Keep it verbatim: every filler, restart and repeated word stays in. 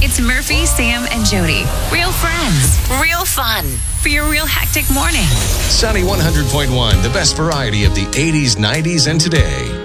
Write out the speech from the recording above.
It's Murphy, Sam, and Jody. Real friends, real fun for your real hectic morning. Sunny one hundred point one, the best variety of the eighties, nineties, and today.